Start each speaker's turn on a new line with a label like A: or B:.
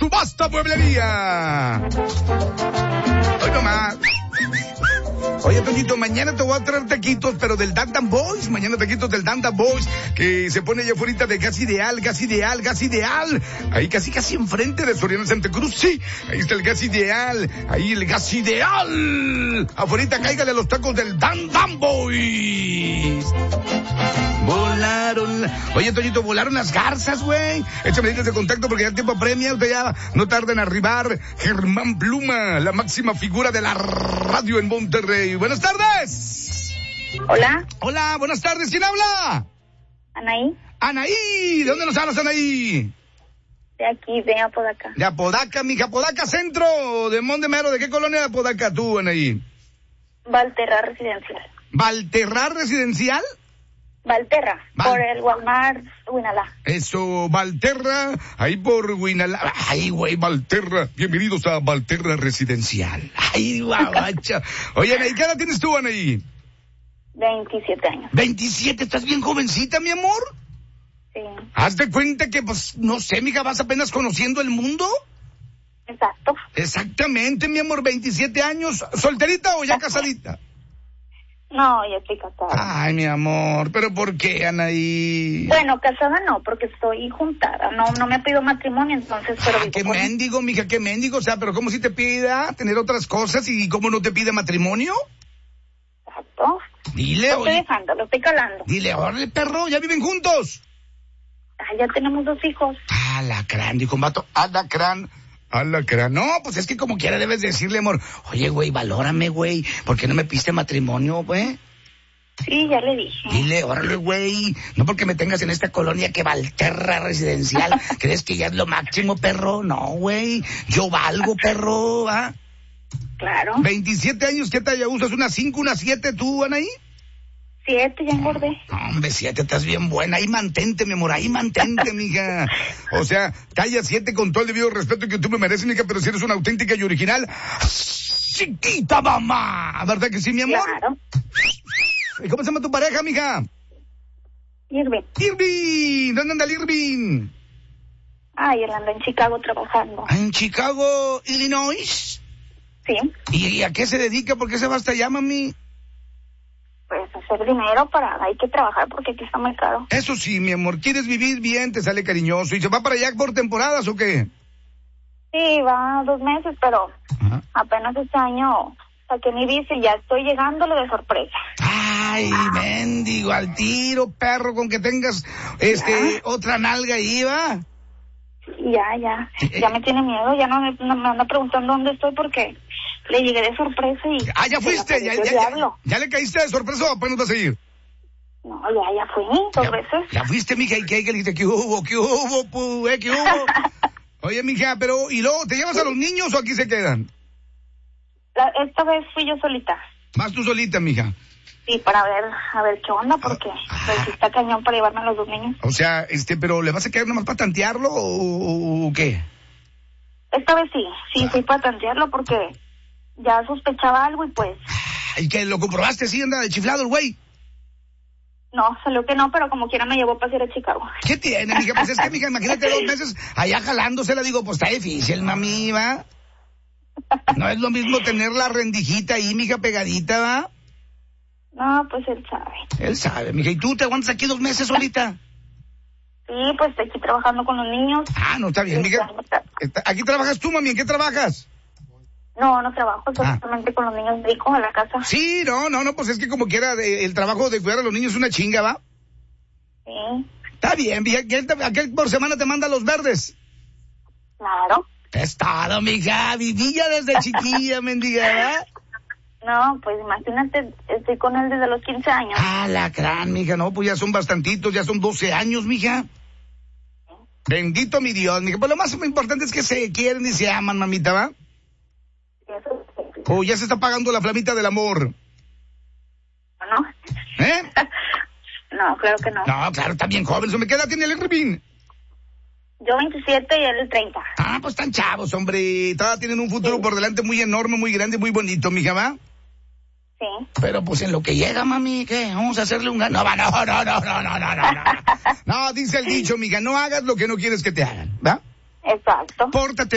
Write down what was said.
A: Subasta Mueblería. Hoy nomás. Oye, Toñito, mañana te voy a traer taquitos, pero del Dandan Boys. Mañana taquitos del Dandan Boys, que se pone allá afuera de Gas Ideal, Gas Ideal, Gas Ideal. Ahí casi enfrente de Soriana Santa Cruz. Sí, ahí está el Gas Ideal. Ahí el Gas Ideal. Afuera, cáigale a los tacos del Dandan Boys. Volaron. Oye, Toñito, volaron las garzas, güey. Échame líneas de contacto porque ya el tiempo apremia. Usted ya no tarda en arribar. Germán Pluma, la máxima figura de la radio en Monterrey. Buenas tardes.
B: Hola.
A: Hola, buenas tardes. ¿Quién habla?
B: Anaí.
A: Anaí. ¿De dónde nos hablas, Anaí?
B: De aquí, de Apodaca.
A: De Apodaca, mija. Apodaca Centro, de Mondemero. ¿De qué colonia de Apodaca tú, Anaí?
B: Valterra Residencial.
A: ¿Valterra Residencial?
B: Valterra, por el Walmart Huinalá.
A: Eso, Valterra, ahí por Huinalá. Ay, güey, Valterra. Bienvenidos a Valterra Residencial. Ay, guabacha. Oye, Anaí, ¿qué edad tienes tú, Anaí?
B: 27 años.
A: 27, ¿estás bien jovencita, mi amor?
B: Sí.
A: Haz de cuenta que, pues, no sé, mija, vas apenas conociendo el mundo.
B: Exacto.
A: Exactamente, mi amor, 27 años. ¿Solterita o ya casadita?
B: No, ya estoy casada.
A: Ay, mi amor, ¿pero por qué, Anaí?
B: Bueno, casada no, porque estoy juntada. No me pido matrimonio, entonces, pero...
A: Qué mendigo, mija, qué mendigo. O sea, pero ¿cómo si te pida tener otras cosas y cómo no te pide matrimonio?
B: Exacto.
A: Dile,
B: Lo estoy dejando, lo estoy calando.
A: Dile, órale, perro, ¿ya viven juntos?
B: Ya tenemos 2 hijos.
A: Alacrán, dijo un vato, alacrán. No, pues es que como quiera debes decirle, amor, oye, güey, valórame, güey, ¿por qué no me piste matrimonio, güey?
B: Sí, ya le dije.
A: Dile, órale, güey, no porque me tengas en esta colonia que Valterra Residencial, ¿crees que ya es lo máximo, perro? No, güey, yo valgo, perro, ¿ah?
B: Claro.
A: 27 años, ¿qué talla usas? ¿Una 5, una 7 tú, Anaí?
B: 7, ya engordé.
A: No, hombre, 7, estás bien buena. Ahí mantente, mi amor, ahí mantente, mija. O sea, talla 7 con todo el debido respeto que tú me mereces, mija, pero si eres una auténtica y original, chiquita mamá. ¿Verdad que sí, mi amor?
B: Claro.
A: ¿Y cómo se llama tu pareja, mija?
B: Irving.
A: Irving. ¿Dónde anda el Irving?
B: Ay, él anda en Chicago trabajando.
A: ¿En Chicago, Illinois?
B: Sí.
A: ¿Y a qué se dedica? ¿Por qué se va hasta allá, mami?
B: Pues hacer dinero hay que trabajar porque aquí está muy caro.
A: Eso sí, mi amor, quieres vivir bien, te sale cariñoso. ¿Y se va para allá por temporadas o qué?
B: Sí, va 2 meses, pero apenas este año saqué mi visa y ya estoy llegándole de sorpresa.
A: Ay, mendigo, al tiro, perro, con que tengas, otra nalga ahí, ¿va?
B: Ya me tiene miedo, ya no me anda preguntando dónde estoy porque le llegué de sorpresa y...
A: ya fuiste, ya le caíste de sorpresa o apenas vas a ir.
B: No, ya fui 2 veces.
A: Ya fuiste, mija, y que le dijiste, ¿qué hubo, qué hubo? Oye, mija, pero, ¿y luego te llevas a los niños o aquí se quedan?
B: Esta vez fui yo solita.
A: Más tú solita, mija.
B: Sí, para a ver qué onda, porque pues está cañón para llevarme a los 2 niños.
A: O sea, pero ¿le vas a quedar nomás para tantearlo o qué?
B: Esta vez sí, para tantearlo porque ya sospechaba algo y pues...
A: ¿Y que lo comprobaste? ¿Sí anda de chiflado el güey?
B: No, salió que no, pero como quiera me llevó a pasear a Chicago.
A: ¿Qué tiene, mija? Pues es que, mija, imagínate 2 meses allá jalándosela, digo, pues está difícil, mami, ¿va? No es lo mismo tener la rendijita ahí, mija, pegadita, ¿va?
B: No, pues él sabe.
A: Él sabe, mija. ¿Y tú te aguantas aquí 2 meses solita?
B: Sí, pues estoy aquí trabajando con los niños.
A: No, está bien, mija. ¿Aquí trabajas tú, mami? ¿En qué trabajas?
B: No trabajo, solamente con los niños ricos a la casa.
A: Sí, no, pues es que como quiera, el trabajo de cuidar a los niños es una chinga, ¿va?
B: Sí.
A: Está bien, mija. ¿Aquel por semana te manda los verdes?
B: Claro.
A: Es todo, mija. Vivilla desde chiquilla, mendiga, ¿verdad?
B: No, pues imagínate, estoy con él desde los 15 años.
A: Lacrán, mija, no, pues ya son bastantitos, ya son 12 años, mija. ¿Sí? Bendito mi Dios, mija. Pues lo más importante es que se quieren y se aman, mamita, ¿va? Ya se está apagando la flamita del amor.
B: ¿No?
A: ¿Eh?
B: No, claro que no.
A: No, claro, está bien joven. ¿Qué edad tiene el Irving?
B: Yo 27 y él 30.
A: Pues están chavos, hombre. Todavía tienen un futuro por delante muy enorme, muy grande, muy bonito, mija, ¿va?
B: Sí.
A: Pero pues en lo que llega, mami, ¿qué? Vamos a hacerle un... No. No, dice el dicho, mija, no hagas lo que no quieres que te hagan, ¿va?
B: Exacto.
A: Pórtate